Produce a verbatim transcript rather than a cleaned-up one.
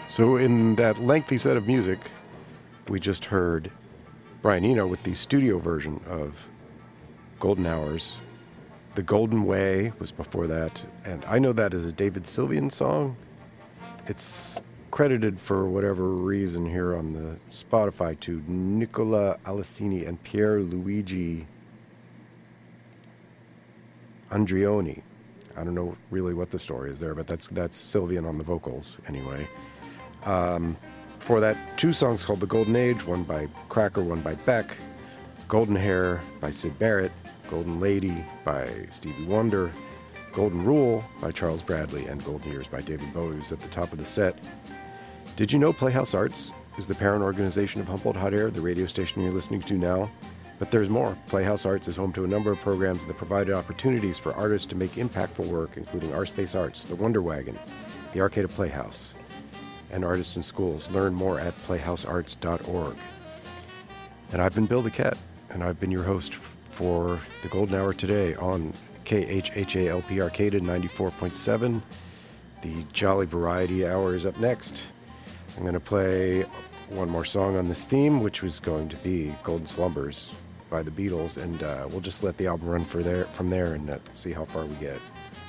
So in that lengthy set of music, we just heard Brian Eno with the studio version of Golden Hours. The Golden Way was before that, and I know that as a David Sylvian song. It's credited for whatever reason here on the Spotify to Nicola Alessini and Pier Luigi Andrioni. I don't know really what the story is there, but that's that's Sylvian on the vocals anyway. Um, for that, two songs called The Golden Age, one by Cracker, one by Beck. Golden Hair by Syd Barrett. Golden Lady by Stevie Wonder. Golden Rule by Charles Bradley. And Golden Years by David Bowie was at the top of the set. Did you know Playhouse Arts is the parent organization of Humboldt Hot Air, the radio station you're listening to now? But there's more. Playhouse Arts is home to a number of programs that provided opportunities for artists to make impactful work, including Our Space Arts, The Wonder Wagon, the Arcade of Playhouse, and Artists in Schools. Learn more at playhouse arts dot org. And I've been Bill DeCat, and I've been your host for the Golden Hour today on K H H A L P Arcade ninety-four point seven. The Jolly Variety Hour is up next. I'm going to play one more song on this theme, which was going to be Golden Slumbers by the Beatles, and uh, we'll just let the album run for there, from there and uh, see how far we get.